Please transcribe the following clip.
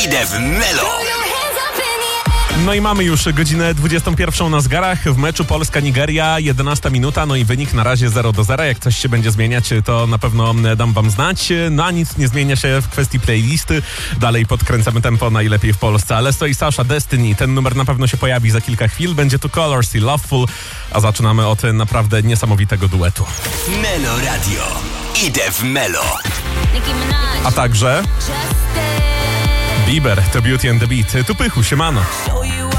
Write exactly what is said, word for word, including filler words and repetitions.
Idę w Melo. No i mamy już godzinę dwudziestą pierwszą na zegarach. W meczu Polska-Nigeria, jedenasta minuta, no i wynik na razie zero do zera. Jak coś się będzie zmieniać, to na pewno dam wam znać. No a nic nie zmienia się w kwestii playlisty. Dalej podkręcamy tempo najlepiej w Polsce. Alesso i Sasha, Destiny. Ten numer na pewno się pojawi za kilka chwil. Będzie tu Colors i Loveful, a zaczynamy od naprawdę niesamowitego duetu. Melo Radio. Idę w Melo. A także Bieber, To Beauty and the Beat. Tu Pychu, siemano.